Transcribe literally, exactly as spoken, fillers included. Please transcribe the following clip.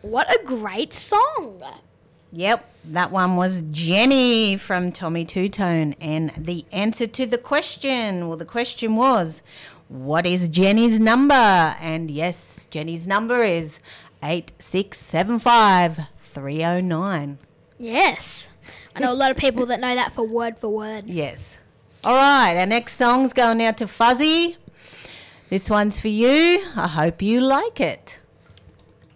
What a great song. Yep, that one was Jenny from Tommy Two Tone. And the answer to the question, well, the question was, what is Jenny's number? And yes, Jenny's number is eight six seven five three oh nine. Yes. I know a lot of people that know that for word for word. Yes. All right, our next song's going out to Fuzzy. This one's for you. I hope you like it.